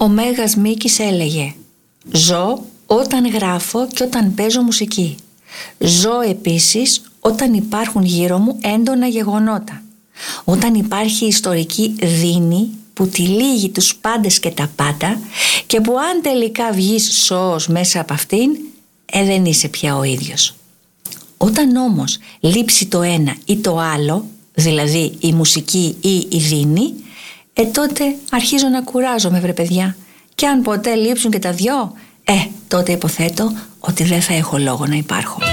Ο Μέγας Μίκης έλεγε: «Ζω όταν γράφω και όταν παίζω μουσική. Ζω επίσης όταν υπάρχουν γύρω μου έντονα γεγονότα. Όταν υπάρχει ιστορική δίνη που τυλίγει τους πάντες και τα πάντα και που αν τελικά βγεις σώος μέσα από αυτήν, δεν είσαι πια ο ίδιος. Όταν όμως λείψει το ένα ή το άλλο, δηλαδή η μουσική ή η δίνη, τότε αρχίζω να κουράζομαι, βρε παιδιά. Και αν ποτέ λείψουν και τα δυο, τότε υποθέτω ότι δεν θα έχω λόγο να υπάρχω».